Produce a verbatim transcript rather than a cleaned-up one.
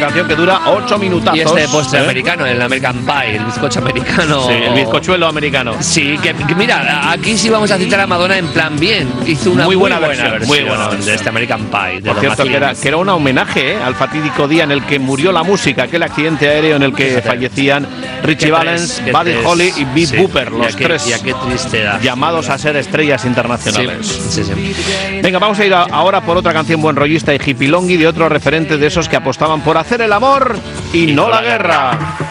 canción que dura ocho minutazos. Y este postre ¿eh? americano, el American Pie, el bizcocho americano. Sí, el bizcochuelo americano. Sí, que, que mira, aquí sí vamos a citar a Madonna en plan bien. Hizo una muy muy buena, buena, versión, versión, muy buena versión de este American Pie. De Por cierto, que era, que era un homenaje ¿eh? al fatídico día en el que murió la música, aquel accidente aéreo en el que Fíjate. fallecían Richie Valens, Buddy tres, Holly y Bee sí, Booper, los qué, tres y a qué tristeza, llamados a ser estrellas internacionales. Sí, sí, sí. Venga, vamos a ir a, ahora por otra canción buen rollista y hippilongui de otro referente de esos que apostaban por hacer el amor y, y no, no la guerra. guerra.